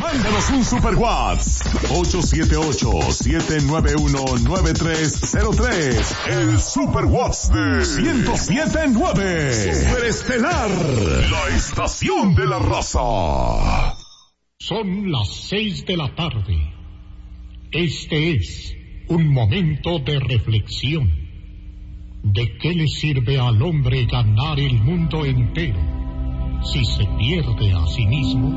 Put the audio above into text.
Mándanos un Super WhatsApp 878-791-9303. El Super WhatsApp de 107.9. Super Estelar, la estación de la raza. Son las 6 de la tarde. Este es un momento de reflexión. ¿De qué le sirve al hombre ganar el mundo entero si se pierde a sí mismo?